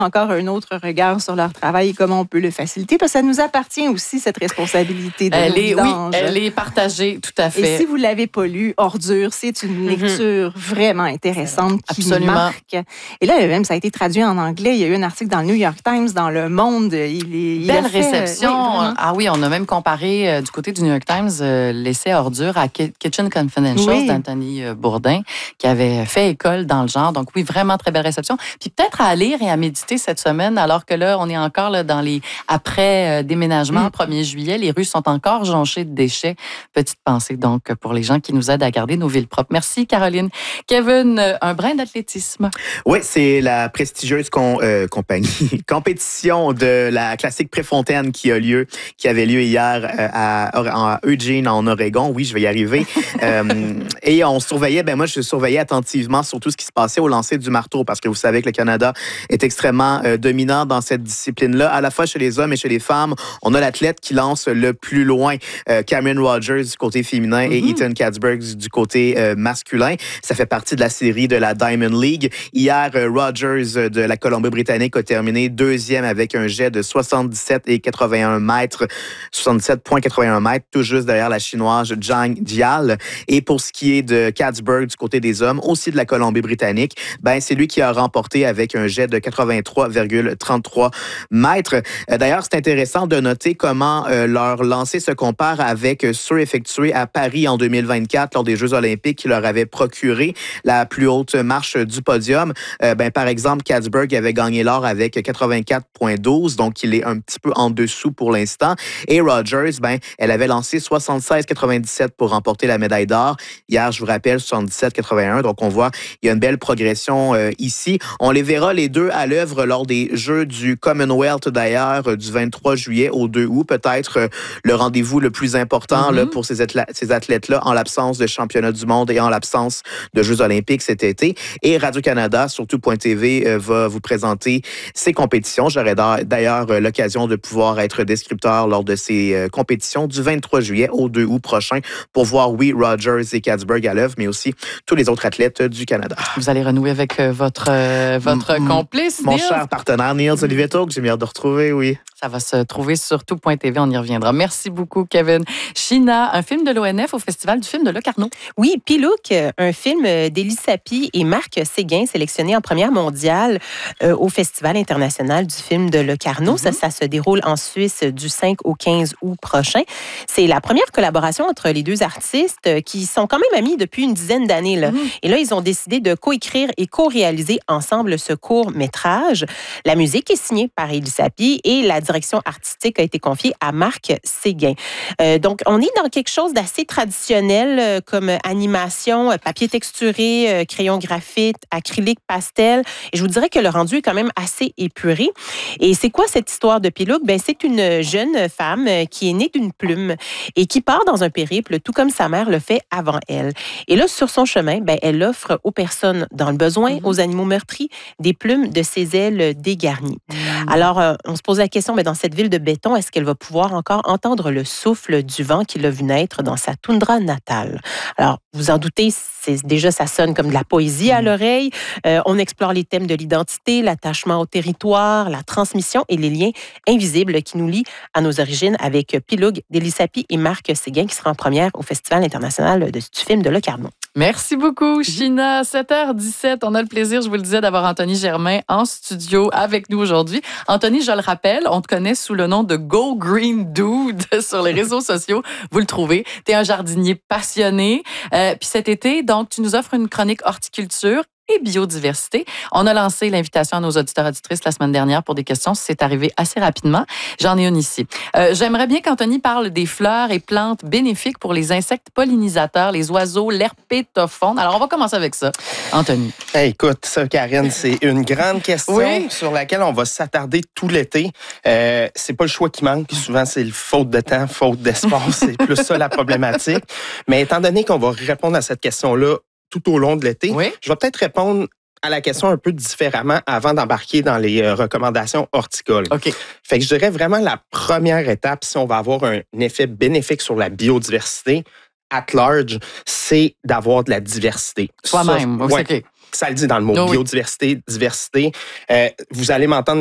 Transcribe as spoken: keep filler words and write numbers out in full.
encore un autre regard sur leur travail et comment on peut le faciliter, parce que ça nous appartient aussi, cette responsabilité de elle nos est, vidanges. Oui, elle est partagée, tout à fait. Et si vous ne l'avez pas lu, Ordure, c'est une lecture mm-hmm. vraiment intéressante qui Absolument. marque. Et là, même, ça a été traduit en anglais. Il y a eu un article dans le New York Times, dans Le Monde. Il est, il Belle a fait, réception. Oui, ah oui, on a même comparé euh, du côté du New York Times euh, l'essai Ordure à Kitchen Confidential oui. d'Anthony Bourdain, qui avait fait école dans le genre. Donc oui, vraiment très belle réception. Puis peut-être à lire et à méditer cette semaine, alors que là, on est encore là, dans les après-déménagements, mm. premier juillet. Les rues sont encore jonchées de déchets. Petite pensée, donc, pour les gens qui nous aident à garder nos villes propres. Merci, Caroline. Kevin, un brin d'athlétisme. Oui, c'est la prestigieuse con, euh, compagnie, compétition de la classique Préfontaine qui a lieu, qui avait lieu hier euh, à, à Eugene, en Oregon. Oui, je vais y arriver. euh, et on surveillait, ben moi, je surveillais attentivement sur tout ce qui se passait au lancer du marteau, parce que vous savez que le Canada est extrêmement euh, dominant dans cette discipline-là, à la fois chez les hommes et chez les femmes. On a l'athlète qui lance le plus loin, euh, Cameron Rogers du côté féminin mm-hmm. et Ethan Katsburg du côté euh, masculin. Ça fait partie de la série de la Diamond League. Hier, euh, Rogers de la Colombie-Britannique a terminé deuxième avec un jet de soixante-dix-sept virgule quatre-vingt-un mètres, soixante-dix-sept virgule quatre-vingt-un mètres, tout juste derrière la Chinoise Zhang Dial. Et pour ce qui est de Katsburg du côté des hommes, aussi de la Colombie-Britannique, ben c'est lui qui a remporté avec un jet de quatre-vingt-trois virgule trente-trois mètres. D'ailleurs, c'est intéressant de noter comment euh, leur lancer se compare avec ceux effectués à Paris en deux mille vingt-quatre lors des Jeux olympiques qui leur avaient procuré la plus haute marche du podium. Euh, ben, par exemple, Katsburg avait gagné l'or avec quatre-vingt-quatre virgule douze, donc il est un petit peu en dessous pour l'instant. Et Rogers, ben, elle avait lancé soixante-seize virgule quatre-vingt-dix-sept pour remporter la médaille d'or. Hier, je vous rappelle, soixante-dix-sept virgule quatre-vingt-un. Donc, on voit, il y a une belle progression euh, ici. On les verra les deux à l'œuvre lors des Jeux du Commonwealth, d'ailleurs, euh, du vingt-trois juillet au deux août. Peut-être euh, le rendez-vous le plus important mm-hmm. là, pour ces, athlètes, ces athlètes-là, en l'absence de championnat du monde et en l'absence de Jeux olympiques cet été. Et Radio-Canada, surtout Point T V, euh, va vous présenter ces compétitions. J'aurai d'ailleurs euh, l'occasion de pouvoir être descripteur lors de ces euh, compétitions du vingt-trois juillet au deux août prochain pour voir, oui, Rogers et Katsburg à l'œuvre, mais aussi tous les autres athlètes du Canada. Vous allez renouer avec euh, votre, euh, votre mm-hmm. complice, Mon Niels. cher partenaire, Niels Oliveto, que j'ai bien de retrouver, oui. Ça va se trouver sur tout point T V, on y reviendra. Merci beaucoup, Kevin. China, un film de l'O N F au Festival du film de Locarno. Oui, Pilouk, un film d'Élie Sapi et Marc Séguin, sélectionné en première mondiale euh, au Festival international du film de Locarno. Mm-hmm. Ça, ça se déroule en Suisse du cinq au quinze août prochain. C'est la première collaboration entre les deux artistes qui sont quand même amis depuis une dizaine d'années. Là. Mm-hmm. Et là, ils ont décidé de coécrire et co-réaliser ensemble ce court-métrage. La musique est signée par Élie Sapi et la direction artistique a été confiée à Marc Séguin. Euh, donc, on est dans quelque chose d'assez traditionnel euh, comme animation, euh, papier texturé, euh, crayon graphite, acrylique, pastel. Et je vous dirais que le rendu est quand même assez épuré. Et c'est quoi cette histoire de Pilouk? Ben, c'est une jeune femme euh, qui est née d'une plume et qui part dans un périple, tout comme sa mère le fait avant elle. Et là, sur son chemin, ben, elle offre aux personnes dans le besoin, mm-hmm. aux animaux meurtris, des plumes de ses ailes dégarnies. Mm-hmm. Alors, euh, on se pose la question, mais dans cette ville de béton, est-ce qu'elle va pouvoir encore entendre le souffle du vent qui l'a vu naître dans sa toundra natale? Alors, vous en doutez, c'est, déjà, ça sonne comme de la poésie à l'oreille. Euh, on explore les thèmes de l'identité, l'attachement au territoire, la transmission et les liens invisibles qui nous lient à nos origines avec Pilouk d'Élie Sapi et Marc Séguin qui sera en première au Festival international de, du film de Locarno. Merci beaucoup, China. sept heures dix-sept, on a le plaisir, je vous le disais, d'avoir Anthony Germain en studio avec nous aujourd'hui. Anthony, je le rappelle, on te connaît sous le nom de Go Green Dude sur les réseaux sociaux. Vous le trouvez. Tu es un jardinier passionné. Euh, puis cet été, donc, tu nous offres une chronique horticulture et biodiversité. On a lancé l'invitation à nos auditeurs et auditrices la semaine dernière pour des questions. C'est arrivé assez rapidement. J'en ai une ici. Euh, j'aimerais bien qu'Anthony parle des fleurs et plantes bénéfiques pour les insectes pollinisateurs, les oiseaux, l'herpétofaune. Alors, on va commencer avec ça. Anthony. Hey, écoute, ça, Karine, c'est une grande question oui. sur laquelle on va s'attarder tout l'été. Euh, c'est pas le choix qui manque. Souvent, c'est le faute de temps, faute d'espace. C'est plus ça la problématique. Mais étant donné qu'on va répondre à cette question-là tout au long de l'été, oui. je vais peut-être répondre à la question un peu différemment avant d'embarquer dans les euh, recommandations horticoles. OK. Fait que je dirais vraiment la première étape, si on va avoir un effet bénéfique sur la biodiversité at large, c'est d'avoir de la diversité. Soi-même, ça, ouais. OK. ça le dit dans le mot, Oh oui. biodiversité, diversité. Euh, vous allez m'entendre